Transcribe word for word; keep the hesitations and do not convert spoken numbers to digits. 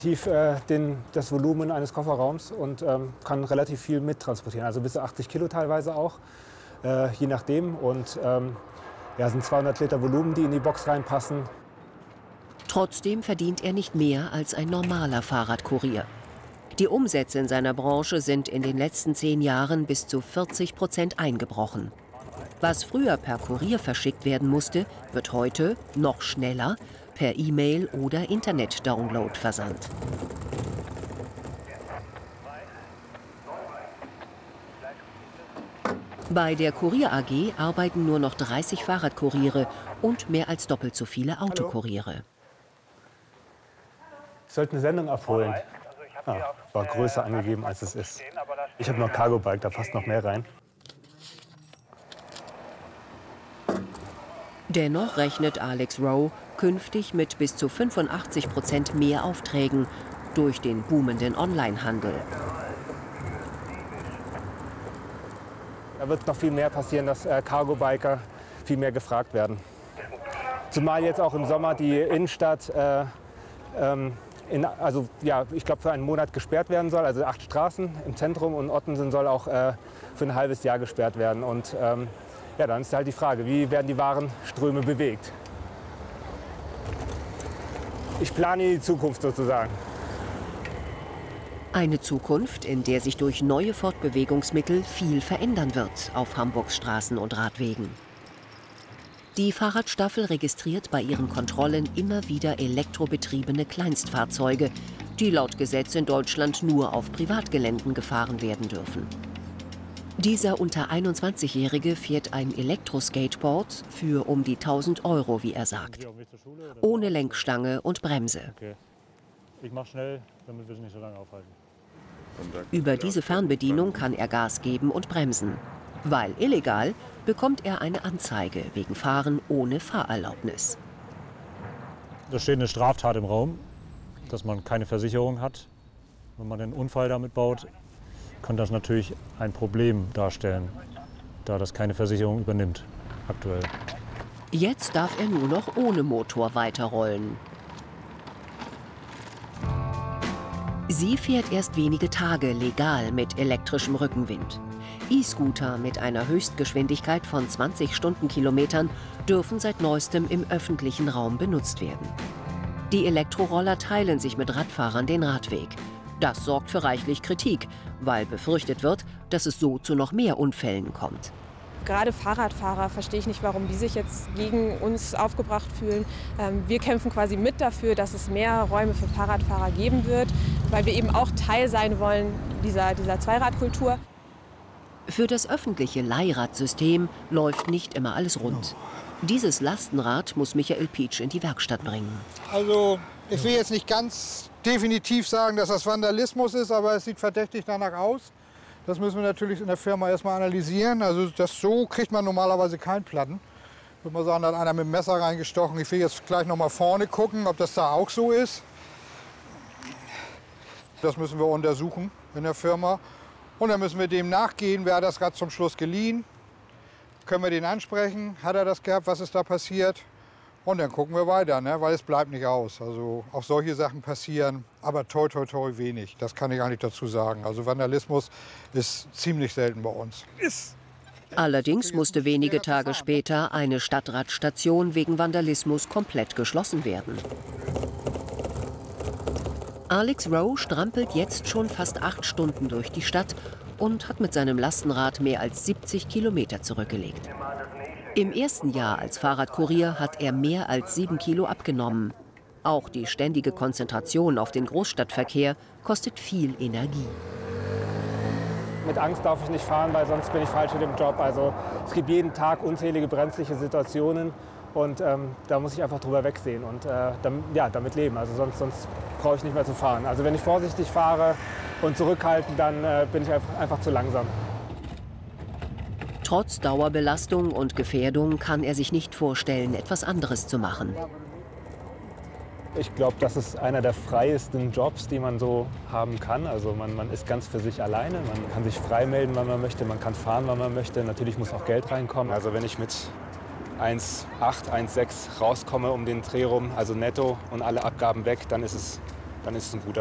Tief äh, den, das Volumen eines Kofferraums und ähm, kann relativ viel mittransportieren, also bis zu achtzig Kilo teilweise auch, äh, je nachdem. Und ähm, ja, sind zweihundert Liter Volumen, die in die Box reinpassen. Trotzdem verdient er nicht mehr als ein normaler Fahrradkurier. Die Umsätze in seiner Branche sind in den letzten zehn Jahren bis zu vierzig Prozent eingebrochen. Was früher per Kurier verschickt werden musste, wird heute noch schneller per E-Mail oder Internet-Download versandt. Bei der Kurier A G arbeiten nur noch dreißig Fahrradkuriere und mehr als doppelt so viele Autokuriere. Ich sollte eine Sendung abholen. Ah, war größer angegeben, als es ist. Ich habe noch ein Cargo-Bike, da passt noch mehr rein. Dennoch rechnet Alex Rowe künftig mit bis zu fünfundachtzig Prozent mehr Aufträgen durch den boomenden Onlinehandel. Da wird noch viel mehr passieren, dass äh, Cargo-Biker viel mehr gefragt werden. Zumal jetzt auch im Sommer die Innenstadt, äh, ähm, in, also ja, ich glaube für einen Monat gesperrt werden soll. Also acht Straßen im Zentrum und Ottensen soll auch äh, für ein halbes Jahr gesperrt werden. Und ähm, ja, dann ist halt die Frage, wie werden die Warenströme bewegt? Ich plane die Zukunft sozusagen. Eine Zukunft, in der sich durch neue Fortbewegungsmittel viel verändern wird auf Hamburgs Straßen und Radwegen. Die Fahrradstaffel registriert bei ihren Kontrollen immer wieder elektrobetriebene Kleinstfahrzeuge, die laut Gesetz in Deutschland nur auf Privatgeländen gefahren werden dürfen. Dieser unter einundzwanzigjährige fährt ein Elektroskateboard für um die tausend Euro, wie er sagt. Ohne Lenkstange und Bremse. Okay. Ich mach schnell, damit wir es nicht so lange aufhalten. Über diese Fernbedienung kann er Gas geben und bremsen. Weil illegal, bekommt er eine Anzeige wegen Fahren ohne Fahrerlaubnis. Da steht eine Straftat im Raum, dass man keine Versicherung hat. Wenn man einen Unfall damit baut, kann das natürlich ein Problem darstellen, da das keine Versicherung übernimmt aktuell. Jetzt darf er nur noch ohne Motor weiterrollen. Sie fährt erst wenige Tage legal mit elektrischem Rückenwind. E-Scooter mit einer Höchstgeschwindigkeit von zwanzig Stundenkilometern dürfen seit neuestem im öffentlichen Raum benutzt werden. Die Elektroroller teilen sich mit Radfahrern den Radweg. Das sorgt für reichlich Kritik, weil befürchtet wird, dass es so zu noch mehr Unfällen kommt. Gerade Fahrradfahrer verstehe ich nicht, warum die sich jetzt gegen uns aufgebracht fühlen. Wir kämpfen quasi mit dafür, dass es mehr Räume für Fahrradfahrer geben wird, weil wir eben auch Teil sein wollen dieser, dieser Zweiradkultur. Für das öffentliche Leihradsystem läuft nicht immer alles rund. Dieses Lastenrad muss Michael Pietsch in die Werkstatt bringen. Also ich will jetzt nicht ganz definitiv sagen, dass das Vandalismus ist, aber es sieht verdächtig danach aus. Das müssen wir natürlich in der Firma erstmal analysieren. Also das so kriegt man normalerweise keinen Platten. Ich würde mal sagen, da hat einer mit dem Messer reingestochen. Ich will jetzt gleich noch mal vorne gucken, ob das da auch so ist. Das müssen wir untersuchen in der Firma. Und dann müssen wir dem nachgehen, wer hat das Rad zum Schluss geliehen. Können wir den ansprechen? Hat er das gehabt? Was ist da passiert? Und dann gucken wir weiter, ne? Weil es bleibt nicht aus. Also auch solche Sachen passieren, aber toi, toi, toi wenig. Das kann ich eigentlich dazu sagen. Also Vandalismus ist ziemlich selten bei uns. Ist. Allerdings musste wenige Tage später eine Stadtradstation wegen Vandalismus komplett geschlossen werden. Alex Rowe strampelt jetzt schon fast acht Stunden durch die Stadt und hat mit seinem Lastenrad mehr als siebzig Kilometer zurückgelegt. Im ersten Jahr als Fahrradkurier hat er mehr als sieben Kilo abgenommen. Auch die ständige Konzentration auf den Großstadtverkehr kostet viel Energie. Mit Angst darf ich nicht fahren, weil sonst bin ich falsch in dem Job. Also es gibt jeden Tag unzählige brenzliche Situationen und ähm, da muss ich einfach drüber wegsehen und äh, damit, ja, damit leben. Also sonst, sonst brauche ich nicht mehr zu fahren. Also wenn ich vorsichtig fahre und zurückhalten, dann äh, bin ich einfach, einfach zu langsam. Trotz Dauerbelastung und Gefährdung kann er sich nicht vorstellen, etwas anderes zu machen. Ich glaube, das ist einer der freiesten Jobs, die man so haben kann. Also man, man ist ganz für sich alleine, man kann sich frei melden, wann man möchte, man kann fahren, wann man möchte. Natürlich muss auch Geld reinkommen. Also wenn ich mit eins Komma acht, eins Komma sechs rauskomme um den Dreh rum, also netto und alle Abgaben weg, dann ist es dann ist es ein guter